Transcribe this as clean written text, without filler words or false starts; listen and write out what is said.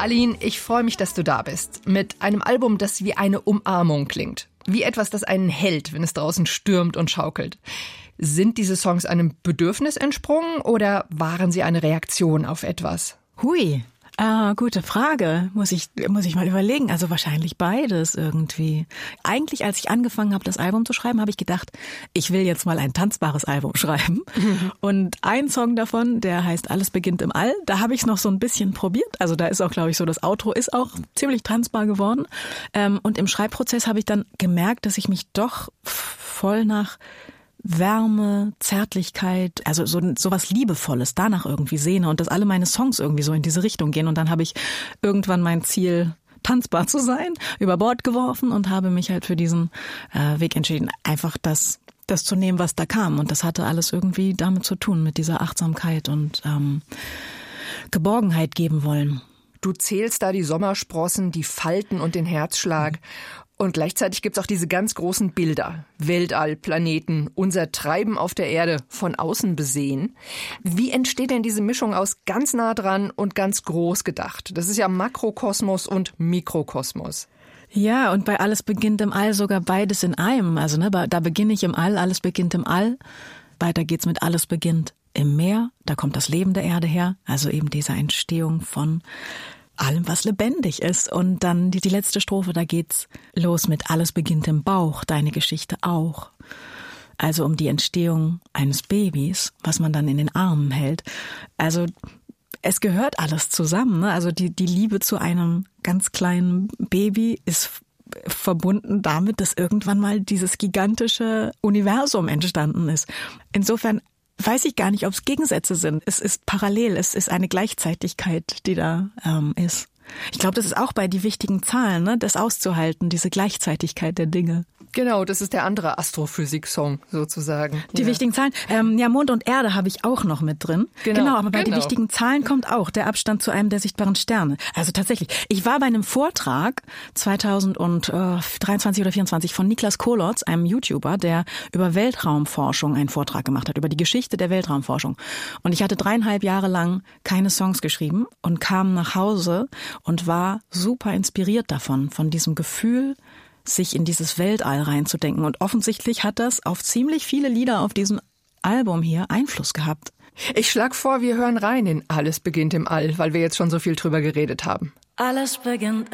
Aline, ich freue mich, dass du da bist. Mit einem Album, das wie eine Umarmung klingt. Wie etwas, das einen hält, wenn es draußen stürmt und schaukelt. Sind diese Songs einem Bedürfnis entsprungen oder waren sie eine Reaktion auf etwas? Hui, gute Frage. Muss ich mal überlegen. Also wahrscheinlich beides irgendwie. Eigentlich, als ich angefangen habe, das Album zu schreiben, habe ich gedacht, ich will jetzt mal ein tanzbares Album schreiben. Und ein Song davon, der heißt Alles beginnt im All, da habe ich es noch so ein bisschen probiert. Also da ist auch, glaube ich, so das Outro ist auch ziemlich tanzbar geworden. Und im Schreibprozess habe ich dann gemerkt, dass ich mich doch voll nach Wärme, Zärtlichkeit, also so was Liebevolles danach irgendwie sehne und dass alle meine Songs irgendwie so in diese Richtung gehen. Und dann habe ich irgendwann mein Ziel, tanzbar zu sein, über Bord geworfen und habe mich halt für diesen Weg entschieden, einfach das zu nehmen, was da kam. Und das hatte alles irgendwie damit zu tun, mit dieser Achtsamkeit und Geborgenheit geben wollen. Du zählst da die Sommersprossen, die Falten und den Herzschlag. Und gleichzeitig gibt's auch diese ganz großen Bilder. Weltall, Planeten, unser Treiben auf der Erde, von außen besehen. Wie entsteht denn diese Mischung aus ganz nah dran und ganz groß gedacht? Das ist ja Makrokosmos und Mikrokosmos. Ja, und bei Alles beginnt im All sogar beides in einem. Also da beginne ich im All, alles beginnt im All. Weiter geht's mit Alles beginnt im Meer. Da kommt das Leben der Erde her. Also eben diese Entstehung von allem, was lebendig ist. Und dann die letzte Strophe, da geht's los mit Alles beginnt im Bauch, deine Geschichte auch. Also um die Entstehung eines Babys, was man dann in den Armen hält. Also es gehört alles zusammen, ne? Also die Liebe zu einem ganz kleinen Baby ist verbunden damit, dass irgendwann mal dieses gigantische Universum entstanden ist. Insofern weiß ich gar nicht, ob es Gegensätze sind. Es ist parallel, es ist eine Gleichzeitigkeit, die da ist. Ich glaube, das ist auch bei die wichtigen Zahlen, ne? Das auszuhalten, diese Gleichzeitigkeit der Dinge. Genau, das ist der andere Astrophysik-Song sozusagen. Die wichtigen Zahlen. Ja, Mond und Erde habe ich auch noch mit drin. Genau, aber bei die wichtigen Zahlen kommt auch der Abstand zu einem der sichtbaren Sterne. Also tatsächlich, ich war bei einem Vortrag 2023 oder 2024 von Niklas Kolotz, einem YouTuber, der über Weltraumforschung einen Vortrag gemacht hat, über die Geschichte der Weltraumforschung. Und ich hatte 3,5 Jahre lang keine Songs geschrieben und kam nach Hause und war super inspiriert davon, von diesem Gefühl, sich in dieses Weltall reinzudenken. Und offensichtlich hat das auf ziemlich viele Lieder auf diesem Album hier Einfluss gehabt. Ich schlage vor, wir hören rein in Alles beginnt im All, weil wir jetzt schon so viel drüber geredet haben. Alles beginnt